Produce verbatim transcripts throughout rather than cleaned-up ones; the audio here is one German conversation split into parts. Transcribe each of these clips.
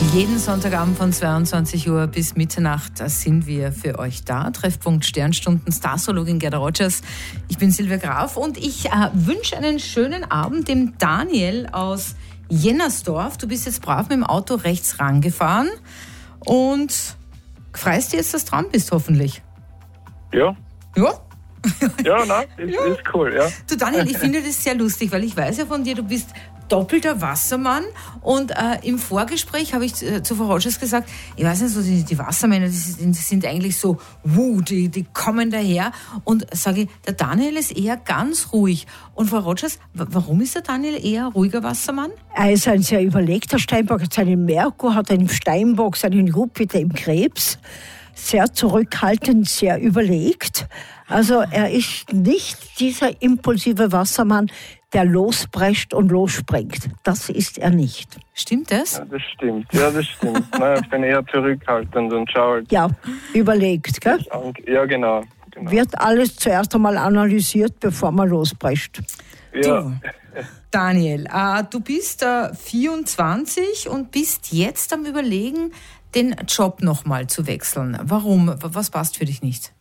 Jeden Sonntagabend von zweiundzwanzig Uhr bis Mitternacht sind wir für euch da. Treffpunkt Sternstunden, Starzoologin Gerda Rogers. Ich bin Silvia Graf und ich äh, wünsche einen schönen Abend dem Daniel aus Jennersdorf. Du bist jetzt brav mit dem Auto rechts rangefahren und freust dir jetzt, dass du dran bist, hoffentlich. Ja. Ja? Ja, nein, ist, Ja. ist cool, ja. Du Daniel, ich finde das sehr lustig, weil ich weiß ja von dir, du bist doppelter Wassermann und äh, im Vorgespräch habe ich äh, zu Frau Rogers gesagt, ich weiß nicht, so die, die Wassermänner, die sind, die sind eigentlich so, wuh, die, die kommen daher und sage ich, der Daniel ist eher ganz ruhig. Und Frau Rogers, w- warum ist der Daniel eher ruhiger Wassermann? Er ist ein sehr überlegter Steinbock, hat seinen Merkur, hat einen Steinbock, seinen Jupiter im Krebs. Sehr zurückhaltend, sehr überlegt. Also er ist nicht dieser impulsive Wassermann, der losprescht und losspringt. Das ist er nicht. Stimmt das? Ja, das stimmt, ja, das stimmt. Nein, ich bin eher zurückhaltend und schaue halt. Ja, überlegt, gell? Ja, genau. genau. Wird alles zuerst einmal analysiert, bevor man losprescht. Ja. Du, Daniel, äh, du bist äh, vierundzwanzig und bist jetzt am Überlegen, den Job nochmal zu wechseln. Warum? W- Was passt für dich nicht?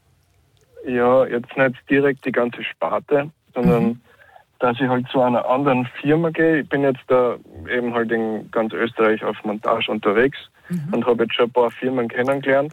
ja, jetzt nicht direkt die ganze Sparte, sondern Mhm. dass ich halt zu einer anderen Firma gehe. Ich bin jetzt da eben halt in ganz Österreich auf Montage unterwegs Mhm. und habe jetzt schon ein paar Firmen kennengelernt.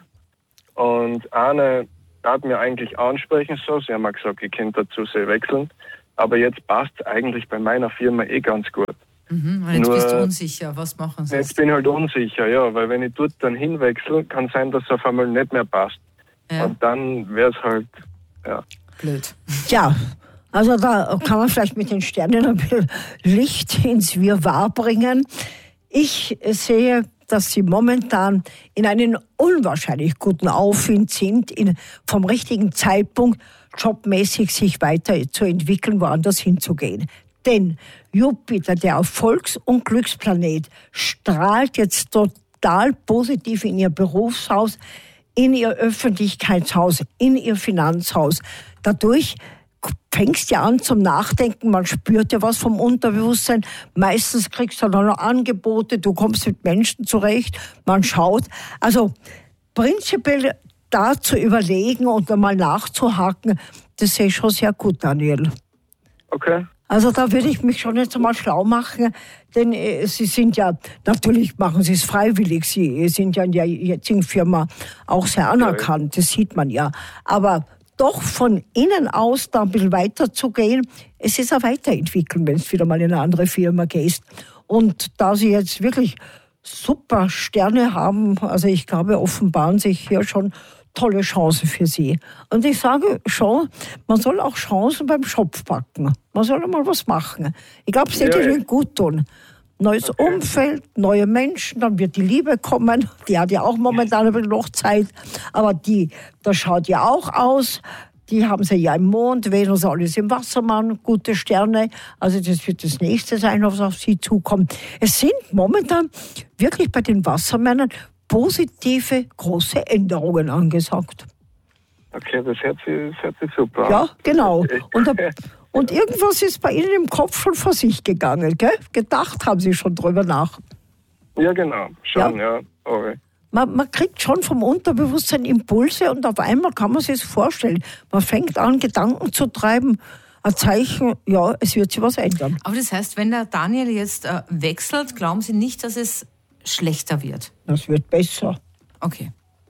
Und eine hat mir eigentlich ansprechen sollen. Sie haben mir gesagt, ich könnte dazu sehr wechseln. Aber jetzt passt es eigentlich bei meiner Firma eh ganz gut. Mhm. Und jetzt Nur- bist du unsicher. Was machen sie? Jetzt bin ich halt unsicher, ja, weil wenn ich dort dann hinwechsle, kann sein, dass es auf einmal nicht mehr passt. Ja, Und dann wäre es halt, ja. blöd. Tja, also da kann man vielleicht mit den Sternen ein bisschen Licht ins Wirrwarr bringen. Ich sehe, dass sie momentan in einem unwahrscheinlich guten Aufwind sind, in, vom richtigen Zeitpunkt jobmäßig sich weiterzuentwickeln, woanders hinzugehen. Denn Jupiter, der Erfolgs- und Glücksplanet, strahlt jetzt total positiv in ihr Berufshaus, in ihr Öffentlichkeitshaus, in ihr Finanzhaus. Dadurch fängst ja an zum Nachdenken, man spürt ja was vom Unterbewusstsein. Meistens kriegst du dann noch Angebote, du kommst mit Menschen zurecht, man schaut. Also prinzipiell da zu überlegen und einmal nachzuhaken, das sehe ich schon sehr gut, Daniel. Okay. Also da würde ich mich schon jetzt einmal schlau machen, denn äh, Sie sind ja, natürlich machen Sie es freiwillig, Sie sind ja in der jetzigen Firma auch sehr anerkannt, das sieht man ja. Aber doch von innen aus da ein bisschen weiterzugehen, es ist ein Weiterentwickeln, wenn du wieder mal in eine andere Firma gehst. Und da Sie jetzt wirklich super Sterne haben, also ich glaube, offenbaren sich hier schon tolle Chancen für Sie. Und ich sage schon, man soll auch Chancen beim Schopf packen. Man soll einmal was machen. Ich glaube, es wird Ja, Ihnen gut tun. Neues Okay. Umfeld, neue Menschen, dann wird die Liebe kommen. Die hat ja auch momentan ein bisschen noch Zeit. Aber die, das schaut ja auch aus. Die haben sie ja im Mond, Venus, alles im Wassermann, gute Sterne. Also das wird das Nächste sein, was auf Sie zukommt. Es sind momentan wirklich bei den Wassermännern positive, große Änderungen angesagt. Okay, das hört sich, das hört sich super an. Ja, genau. Und, und irgendwas ist bei Ihnen im Kopf schon vor sich gegangen, gell? Gedacht haben Sie schon drüber nach. Ja, genau. Schon, ja. Okay. Man, man kriegt schon vom Unterbewusstsein Impulse und auf einmal kann man sich das vorstellen. Man fängt an, Gedanken zu treiben. Ein Zeichen, ja, es wird sich was ändern. Aber das heißt, wenn der Daniel jetzt äh, wechselt, glauben Sie nicht, dass es schlechter wird? Das wird besser. Okay.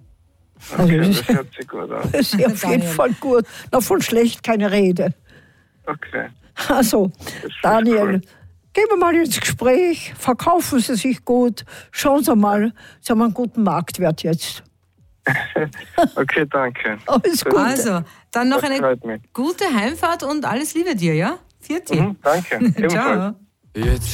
Okay, Also, das hört sich gut an. das ist auf jeden Daniel. Fall gut. Na, von schlecht keine Rede. Okay. Also, ist Daniel, cool. gehen wir mal ins Gespräch, verkaufen Sie sich gut, schauen Sie mal, Sie haben einen guten Marktwert jetzt. Okay, danke. Alles Das- gut. Also, dann noch Das eine freut mich. gute Heimfahrt und alles Liebe dir, ja? Vierte. Mhm, danke. Ebenfalls. Ciao. Jetzt